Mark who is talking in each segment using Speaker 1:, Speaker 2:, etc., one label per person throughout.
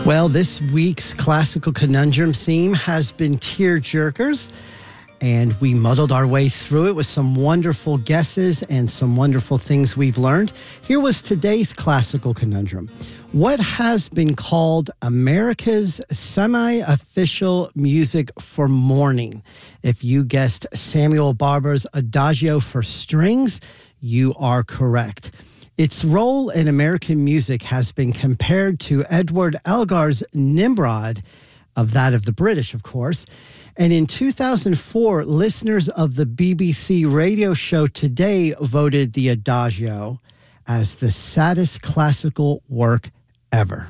Speaker 1: Well, this week's Classical Conundrum theme has been tearjerkers, and we muddled our way through it with some wonderful guesses and some wonderful things we've learned. Here was today's Classical Conundrum. What has been called America's semi-official music for mourning? If you guessed Samuel Barber's Adagio for strings, you are correct. Its role in American music has been compared to Edward Elgar's Nimrod, of that of the British, of course. And in 2004, listeners of the BBC radio show Today voted the Adagio as the saddest classical work ever.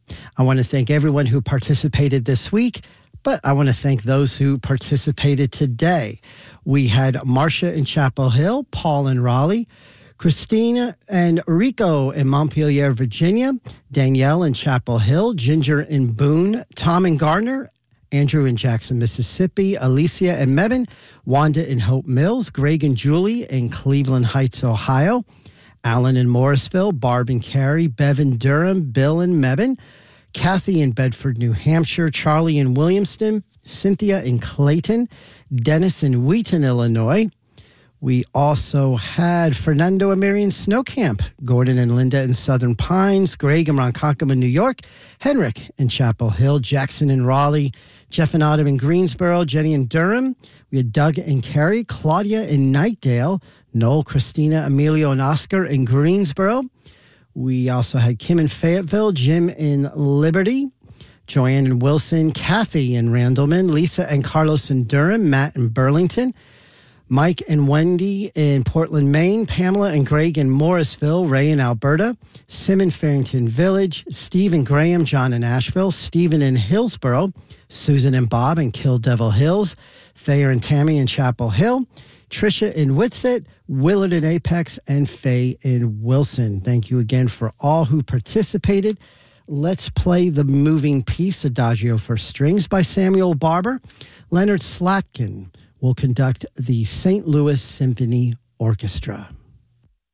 Speaker 1: I want to thank everyone who participated this week, but I want to thank those who participated today. We had Marcia in Chapel Hill, Paul in Raleigh, Christina and Rico in Montpelier, Virginia, Danielle in Chapel Hill, Ginger in Boone, Tom in Gardner, Andrew in Jackson, Mississippi, Alicia and Mebane, Wanda in Hope Mills, Greg and Julie in Cleveland Heights, Ohio, Alan in Morrisville, Barb and Carrie, Bev in Durham, Bill in Mebane, Kathy in Bedford, New Hampshire, Charlie in Williamston, Cynthia in Clayton, Dennis in Wheaton, Illinois. We also had Fernando and Marion Snowcamp, Gordon and Linda in Southern Pines, Greg in Ronkonkoma, New York, Henrik in Chapel Hill, Jackson in Raleigh, Jeff and Autumn in Greensboro, Jenny in Durham. We had Doug and Carrie, Claudia in Nightdale, Noel, Christina, Emilio, and Oscar in Greensboro. We also had Kim in Fayetteville, Jim in Liberty, Joanne and Wilson, Kathy in Randleman, Lisa and Carlos in Durham, Matt in Burlington, Mike and Wendy in Portland, Maine, Pamela and Greg in Morrisville, Ray in Alberta, Sim in Farrington Village, Steve and Graham, John in Asheville, Stephen in Hillsboro, Susan and Bob in Kill Devil Hills, Thayer and Tammy in Chapel Hill, Tricia in Whitsett, Willard in Apex, and Faye in Wilson. Thank you again for all who participated. Let's play the moving piece, Adagio for Strings by Samuel Barber. Leonard Slatkin will conduct the St. Louis Symphony Orchestra.